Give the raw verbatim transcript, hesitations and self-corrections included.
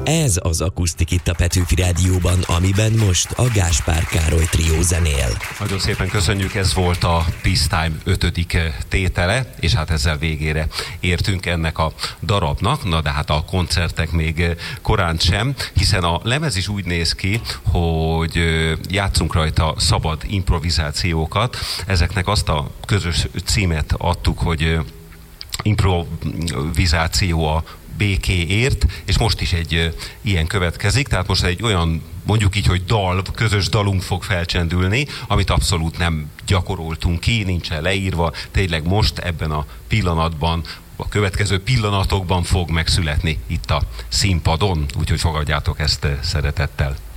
Ez az Akusztik itt a Petőfi Rádióban, amiben most a Gáspár Károly trió zenél. Nagyon szépen köszönjük, ez volt a Peace Time ötödik tétele, és hát ezzel végére értünk ennek a darabnak, na de hát a koncertek még korán sem, hiszen a lemez is úgy néz ki, hogy játszunk rajta szabad improvizációkat. Ezeknek azt a közös címet adtuk, hogy improvizáció a békéért, és most is egy uh, ilyen következik, tehát most egy olyan, mondjuk így, hogy dal, közös dalunk fog felcsendülni, amit abszolút nem gyakoroltunk ki, nincsen leírva, tényleg most ebben a pillanatban, a következő pillanatokban fog megszületni itt a színpadon, úgyhogy fogadjátok ezt uh, szeretettel.